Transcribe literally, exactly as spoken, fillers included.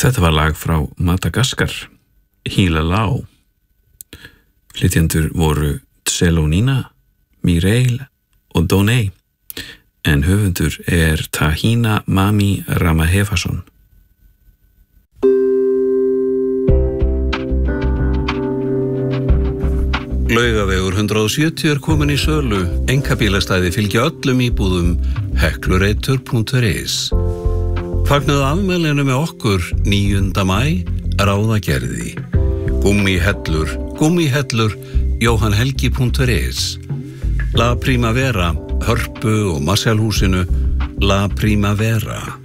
Þetta var lag frá Madagaskar, Hilalau. Flytjendur voru Tselonina, Mireille og Donei, en höfundur er Tahina Mami Ramahefason. Laugavegur hundrað og sjötíu er komin í sölu. Einkabílastæði fylgja öllum íbúðum heklureitur punktur is. Fagnaðu afmælinu með okkur níunda maí, ráðagerði. Gummihellur, gummihellur, jóhannhelgi punktur is. La Primavera, Hörpu og Marshallhúsinu, La Primavera.